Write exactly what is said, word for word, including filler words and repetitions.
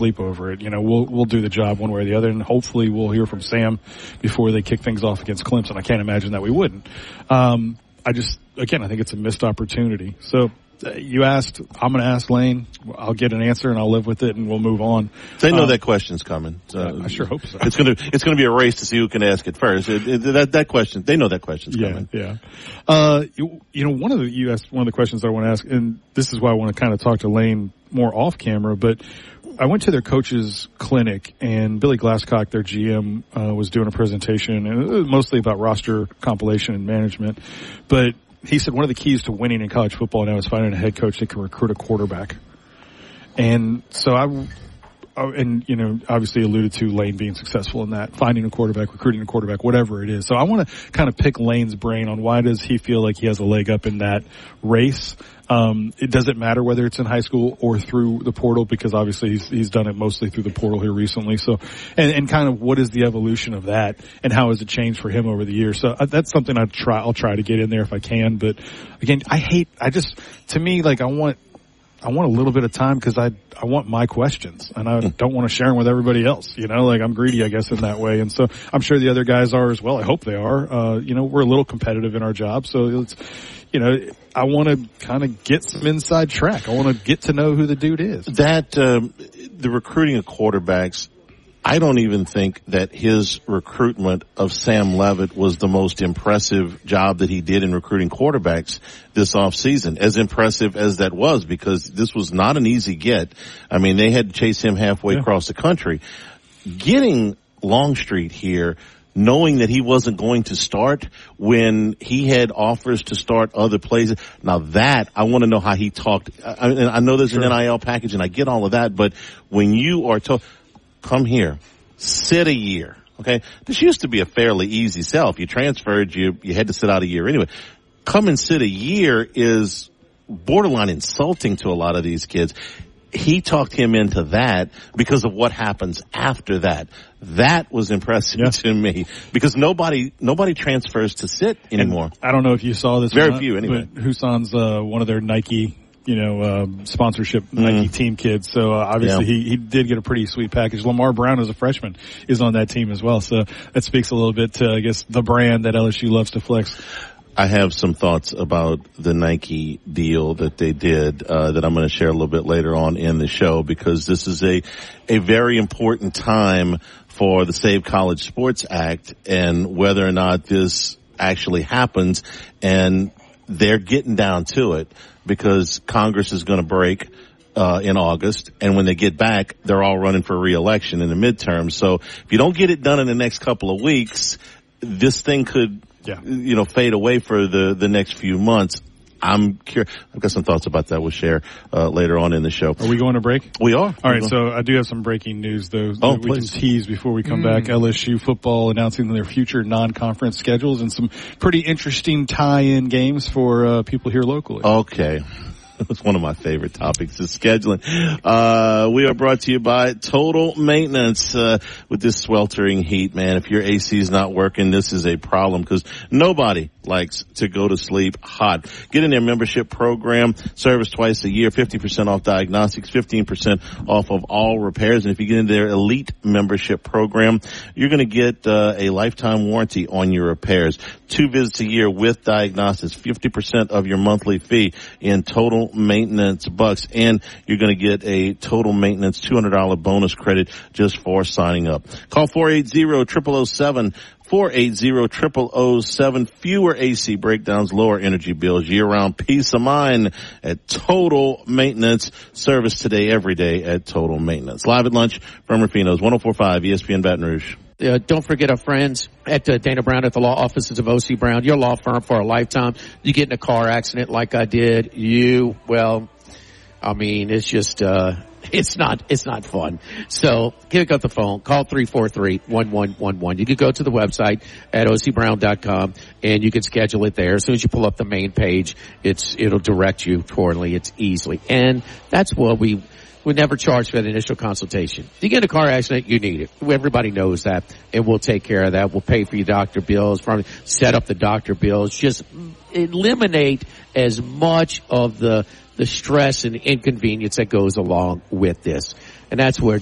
sleep over it. You know, we'll we'll do the job one way or the other, and hopefully we'll hear from Sam before they kick things off against Clemson. I can't imagine that we wouldn't. Um, I just, again, I think it's a missed opportunity. So uh, you asked, I'm going to ask Lane. I'll get an answer and I'll live with it and we'll move on. They know um, that question's coming. So I sure hope so. It's going to it's going to be a race to see who can ask it first. It, it, that that question, they know that question's yeah, coming. Yeah, uh, you, you know, one of the you asked one of the questions I want to ask, and this is why I want to kind of talk to Lane more off camera, but I went to their coaches clinic and Billy Glasscock, their G M, uh, was doing a presentation, and it was mostly about roster compilation and management. But he said one of the keys to winning in college football now is finding a head coach that can recruit a quarterback. And so I, and you know, obviously alluded to Lane being successful in that, finding a quarterback, recruiting a quarterback, whatever it is. So I want to kind of pick Lane's brain on why does he feel like he has a leg up in that race. Um, it doesn't matter whether it's in high school or through the portal, because obviously he's, he's done it mostly through the portal here recently. So, and, and kind of what is the evolution of that and how has it changed for him over the years? So uh, that's something I'd try, I'll try to get in there if I can. But again, I hate, I just, to me, like I want, I want a little bit of time because I, I want my questions and I don't want to share them with everybody else. You know, like I'm greedy, I guess, in that way. And so I'm sure the other guys are as well. I hope they are. Uh, you know, we're a little competitive in our job. So it's, you know, I want to kind of get some inside track. I want to get to know who the dude is. That, um, the recruiting of quarterbacks, I don't even think that his recruitment of Sam Levitt was the most impressive job that he did in recruiting quarterbacks this offseason, as impressive as that was, because this was not an easy get. I mean, they had to chase him halfway yeah. across the country. Getting Longstreet here, knowing that he wasn't going to start when he had offers to start other places. Now that, I want to know how he talked. I, I know there's sure. an N I L package and I get all of that, but when you are told, come here, sit a year, okay? This used to be a fairly easy sell. If you transferred, you, you had to sit out a year anyway. Come and sit a year is borderline insulting to a lot of these kids. He talked him into that because of what happens after that. That was impressive yeah. to me because nobody, nobody transfers to sit anymore. And I don't know if you saw this. Very not, few anyway. But Husson's, uh, one of their Nike, you know, uh, sponsorship mm. Nike team kids. So, uh, obviously yeah. he, he did get a pretty sweet package. Lamar Brown as a freshman is on that team as well. So that speaks a little bit to, I guess, the brand that L S U loves to flex. I have some thoughts about the Nike deal that they did, uh, that I'm going to share a little bit later on in the show, because this is a, a very important time for the Save College Sports Act and whether or not this actually happens. And they're getting down to it because Congress is going to break uh in August, and when they get back, they're all running for re-election in the midterm. So if you don't get it done in the next couple of weeks, this thing could, yeah. you know, fade away for the the next few months. I'm curious. I've got some thoughts about that we'll share uh later on in the show. Are we going to break? We are. All right, so I do have some breaking news, though, oh, that we please. can tease before we come mm. back. L S U football announcing their future non-conference schedules and some pretty interesting tie-in games for uh people here locally. Okay. It's one of my favorite topics is scheduling. Uh, we are brought to you by Total Maintenance, uh, with this sweltering heat, man. If your A C is not working, this is a problem because nobody likes to go to sleep hot. Get in their membership program, service twice a year, fifty percent off diagnostics, fifteen percent off of all repairs. And if you get into their elite membership program, you're going to get, uh, a lifetime warranty on your repairs. Two visits a year with diagnostics, fifty percent of your monthly fee in total maintenance bucks, and you're going to get a total maintenance two hundred dollars bonus credit just for signing up. Call four eight zero, zero zero zero seven, four eight zero, zero zero zero seven. Fewer A C breakdowns, lower energy bills, year-round peace of mind at Total Maintenance. Service today, every day at Total Maintenance. Live at lunch from Rufino's, one oh four point five E S P N Baton Rouge. Uh, don't forget our friends at uh, Dana Brown at the law offices of O C Brown, your law firm for a lifetime. You get in a car accident like I did, you, well, I mean, it's just, uh, it's not, it's not fun. So pick up the phone, call three four three, one one one one. You can go to the website at O C brown dot com and you can schedule it there. As soon as you pull up the main page, it's, it'll direct you accordingly. It's easily. And that's what we, we never charge for the initial consultation. If you get in a car accident, you need it. Everybody knows that, and we'll take care of that. We'll pay for your doctor bills, from set up the doctor bills. Just eliminate as much of the the stress and inconvenience that goes along with this. And that's where